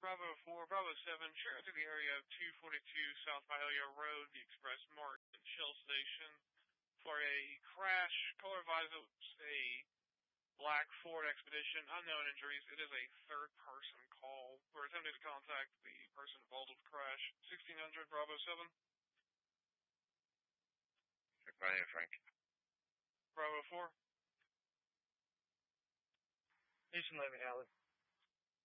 Bravo 4, Bravo 7, share to the area of 242 South Byhalia Road, the Express Mart and Shell Station, for a crash. Caller advised a black Ford Expedition, unknown injuries. It is a third-person call. We're attempting to contact the person involved with the crash. 1600 Bravo 7. Right here, Frank. Bravo 4. Houston, Levy Alley.